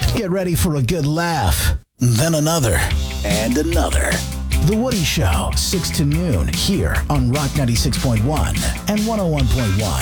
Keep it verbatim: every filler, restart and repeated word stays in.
Get ready for a good laugh, then another, and another. The Woody Show, six to noon, here on Rock ninety-six point one and one oh one point one.